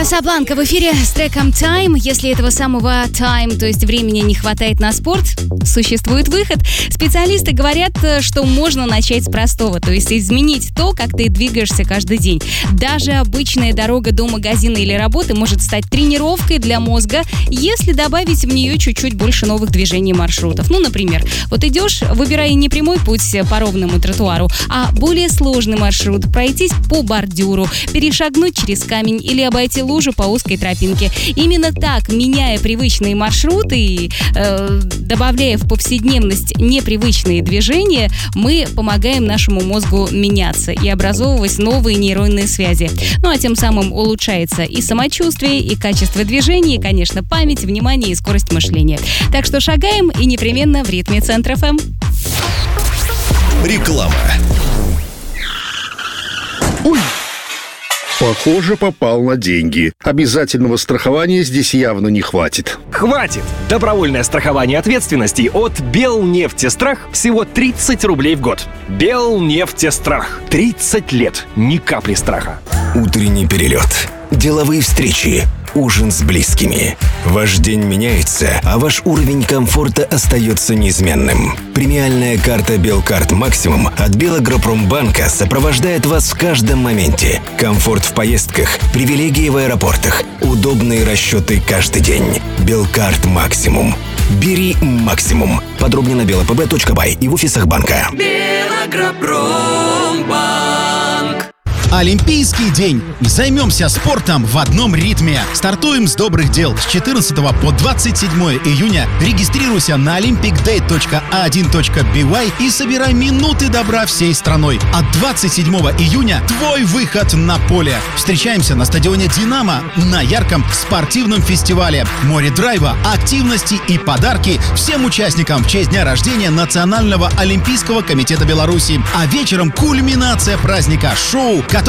Касабланка в эфире с треком Time. Если этого самого time, то есть времени не хватает на спорт, существует выход. Специалисты говорят, что можно начать с простого, то есть изменить то, как ты двигаешься каждый день. Даже обычная дорога до магазина или работы может стать тренировкой для мозга, если добавить в нее чуть-чуть больше новых движений маршрутов. Ну, например, вот идешь, выбирай не прямой путь по ровному тротуару, а более сложный маршрут, пройтись по бордюру, перешагнуть через камень или обойти лужу по узкой тропинке. Именно так, меняя привычные маршруты и добавляя в повседневность непривычные движения, мы помогаем нашему мозгу меняться и образовывать новые нейронные связи. Ну а тем самым улучшается и самочувствие, и качество движения, и, конечно, память, внимание и скорость мышления. Так что шагаем и непременно в ритме Центр ФМ. Реклама. Ой! Похоже, попал на деньги. Обязательного страхования здесь явно не хватит. Хватит! Добровольное страхование ответственности от Белнефтестрах всего 30 рублей в год. Белнефтестрах. 30 лет. Ни капли страха. Утренний перелет. Деловые встречи. Ужин с близкими. Ваш день меняется, а ваш уровень комфорта остается неизменным. Премиальная карта Белкарт Максимум от Белагропромбанка сопровождает вас в каждом моменте. Комфорт в поездках, привилегии в аэропортах, удобные расчеты каждый день. Белкарт Максимум. Бери максимум. Подробнее на belapb.by и в офисах банка. Белагропромбанк. Олимпийский день. Займемся спортом в одном ритме. Стартуем с добрых дел. С 14 по 27 июня регистрируйся на olympicdate.a1.by и собирай минуты добра всей страной. От 27 июня твой выход на поле. Встречаемся на стадионе «Динамо» на ярком спортивном фестивале. Море драйва, активности и подарки всем участникам в честь дня рождения Национального олимпийского комитета Беларуси. А вечером кульминация праздника — шоу